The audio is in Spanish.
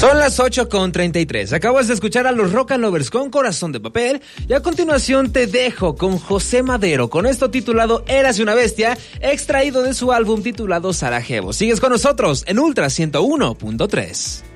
Son las 8:33. Acabas de escuchar a los Rock and Lovers con Corazón de Papel y a continuación te dejo con José Madero con esto titulado Érase una bestia, extraído de su álbum titulado Sarajevo. Sigues con nosotros en Ultra 101.3.